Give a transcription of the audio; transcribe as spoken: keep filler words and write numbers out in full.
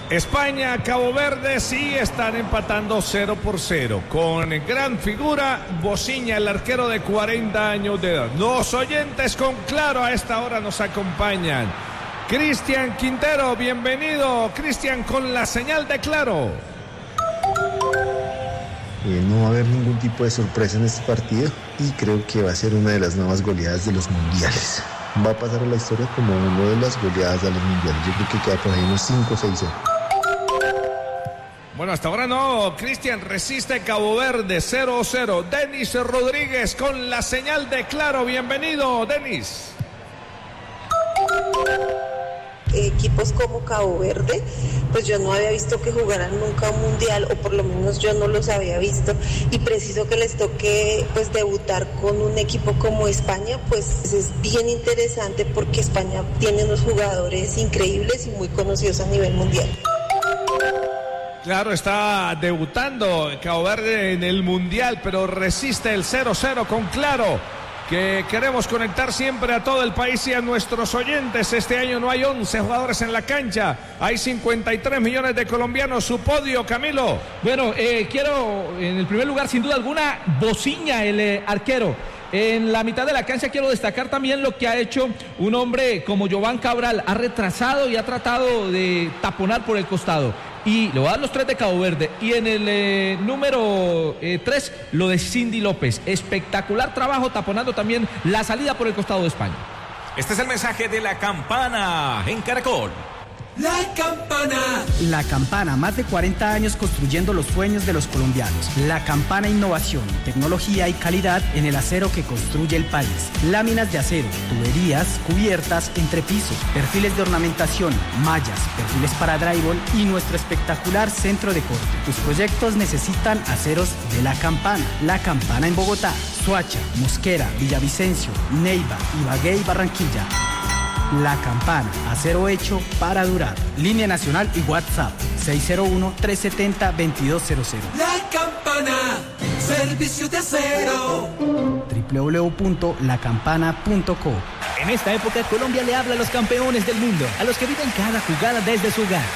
España, Cabo Verde sí están empatando cero por cero. Con gran figura, Bociña, el arquero de cuarenta años de edad. Los oyentes con Claro a esta hora nos acompañan. Cristian Quintero, bienvenido. Cristian, con la señal de Claro. Eh, no va a haber ningún tipo de sorpresa en este partido y creo que va a ser una de las nuevas goleadas de los mundiales. Va a pasar a la historia como una de las goleadas de los mundiales. Yo creo que queda por ahí unos cinco o seis cero. Bueno, hasta ahora no. Cristian, resiste Cabo Verde cero cero. Denis Rodríguez con la señal de Claro. Bienvenido, Denis. Equipos como Cabo Verde, pues yo no había visto que jugaran nunca un mundial, o por lo menos yo no los había visto, y preciso que les toque pues debutar con un equipo como España, pues es bien interesante porque España tiene unos jugadores increíbles y muy conocidos a nivel mundial. Claro, está debutando Cabo Verde en el mundial, pero resiste el cero cero con Claro, que queremos conectar siempre a todo el país y a nuestros oyentes. Este año no hay once jugadores en la cancha, hay cincuenta y tres millones de colombianos. Su podio, Camilo. Bueno, eh, quiero en el primer lugar, sin duda alguna, Bociña, el eh, arquero. En la mitad de la cancha quiero destacar también lo que ha hecho un hombre como Jován Cabral. Ha retrasado y ha tratado de taponar por el costado. Y le voy a dar los tres de Cabo Verde. Y en el eh, número eh, tres, lo de Cindy López. Espectacular trabajo taponando también la salida por el costado de España. Este es el mensaje de La Campana en Caracol. La Campana. La Campana, más de cuarenta años construyendo los sueños de los colombianos. La Campana, innovación, tecnología y calidad en el acero que construye el país. Láminas de acero, tuberías, cubiertas, entrepiso, perfiles de ornamentación, mallas, perfiles para drywall y nuestro espectacular centro de corte. Tus proyectos necesitan aceros de La Campana. La Campana en Bogotá, Soacha, Mosquera, Villavicencio, Neiva, Ibagué y Barranquilla. La Campana, acero hecho para durar. Línea nacional y WhatsApp seis cero uno, tres siete cero, dos dos cero cero. La Campana, servicio de acero. doble u doble u doble u punto la campana punto co. En esta época, Colombia le habla a los campeones del mundo, a los que viven cada jugada desde su hogar.